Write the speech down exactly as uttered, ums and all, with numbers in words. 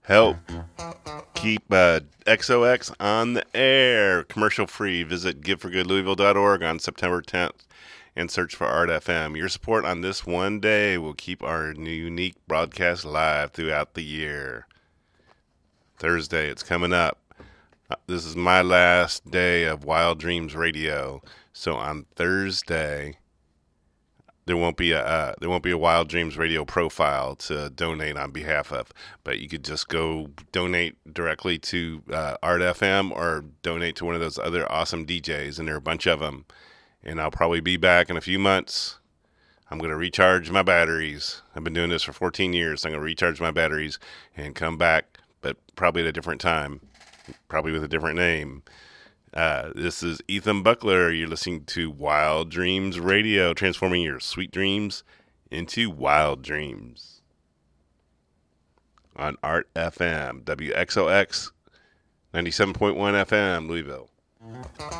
help keep uh, X O X on the air, commercial free. Visit give for good louisville dot org on September tenth and search for Art F M. Your support on this one day will keep our new unique broadcast live throughout the year. Thursday, it's coming up. Uh, This is my last day of Wild Dreams Radio. So on Thursday, there won't be a uh, there won't be a Wild Dreams Radio profile to donate on behalf of, but you could just go donate directly to uh, Art F M or donate to one of those other awesome D Js, and there are a bunch of them. And I'll probably be back in a few months. I'm going to recharge my batteries. I've been doing this for fourteen years. So I'm going to recharge my batteries and come back, but probably at a different time, probably with a different name. Uh, this is Ethan Buckler. You're listening to Wild Dreams Radio, transforming your sweet dreams into wild dreams on Art F M, W X O X, ninety-seven point one F M, Louisville.